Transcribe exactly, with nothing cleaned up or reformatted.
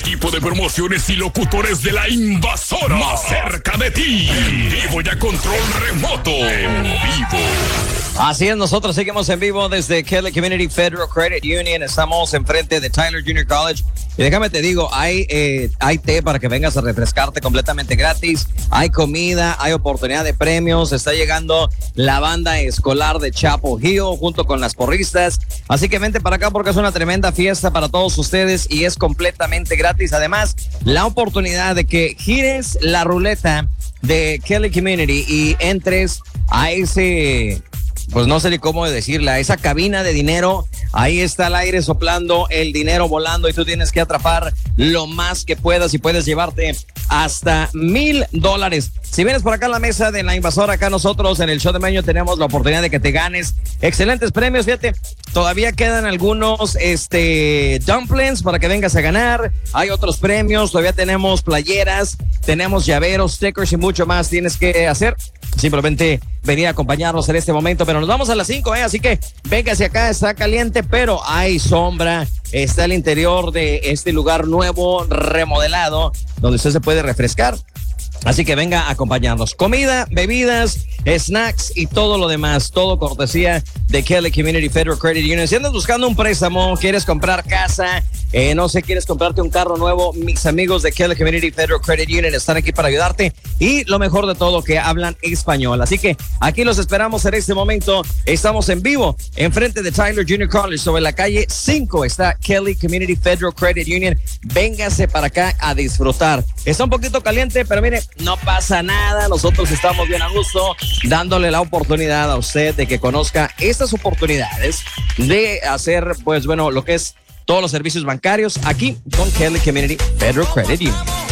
equipo de promociones y locutores de la Invasora. Más cerca de ti. En vivo y a control remoto. En vivo. Así es, nosotros seguimos en vivo desde Kelly Community Federal Credit Union. Estamos enfrente de Tyler Junior College. Y déjame te digo, hay, eh, hay té para que vengas a refrescarte completamente gratis. Hay comida, hay oportunidad de premios. Está llegando la banda escolar de Chapel Hill junto con las porristas. Así que vente para acá porque es una tremenda fiesta para todos ustedes y es completamente gratis. Además, la oportunidad de que gires la ruleta de Kelly Community y entres a ese... pues no sé ni cómo decirle, a esa cabina de dinero. Ahí está el aire soplando, el dinero volando y tú tienes que atrapar lo más que puedas y puedes llevarte hasta mil dólares. Si vienes por acá a la mesa de la Invasora, acá nosotros en el show de Maño tenemos la oportunidad de que te ganes excelentes premios. Fíjate, todavía quedan algunos este dumplings para que vengas a ganar. Hay otros premios, todavía tenemos playeras, tenemos llaveros, stickers y mucho más. Tienes que hacer simplemente venir a acompañarnos en este momento, pero nos vamos a las cinco, ¿eh? Así que véngase acá, está caliente, pero hay sombra. Está el interior de este lugar nuevo, remodelado, donde usted se puede refrescar. Así que venga a acompañarnos. Comida, bebidas, snacks y todo lo demás. Todo cortesía de Kelly Community Federal Credit Union. Si andas buscando un préstamo, quieres comprar casa, eh, no sé, quieres comprarte un carro nuevo, mis amigos de Kelly Community Federal Credit Union están aquí para ayudarte. Y lo mejor de todo, que hablan español. Así que aquí los esperamos en este momento. Estamos en vivo, enfrente de Tyler Junior College, sobre la calle cinco. Está Kelly Community Federal Credit Union. Véngase para acá a disfrutar. Está un poquito caliente, pero mire, no pasa nada, nosotros estamos bien a gusto dándole la oportunidad a usted de que conozca estas oportunidades de hacer, pues bueno, lo que es todos los servicios bancarios aquí con Kelly Community Federal Credit Union.